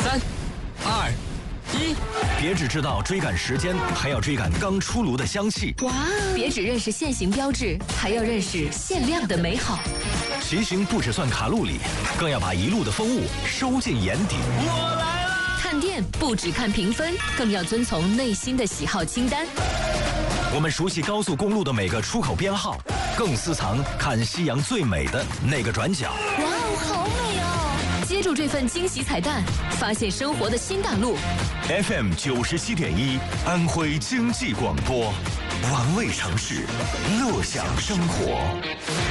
3、2、1， 别只知道追赶时间，还要追赶刚出炉的香气。 哇！别只认识限行标志，还要认识限量的美好。 骑行不只算卡路里，更要把一路的风物收进眼底。 我来了！ 看店不只看评分，更要遵从内心的喜好清单。 我们熟悉高速公路的每个出口编号，更私藏看夕阳最美的那个转角。 哇哦，好美哦！接住这份惊喜彩蛋，发现生活的新大陆。 FM 97.1，安徽经济广播，玩味城市，乐享生活。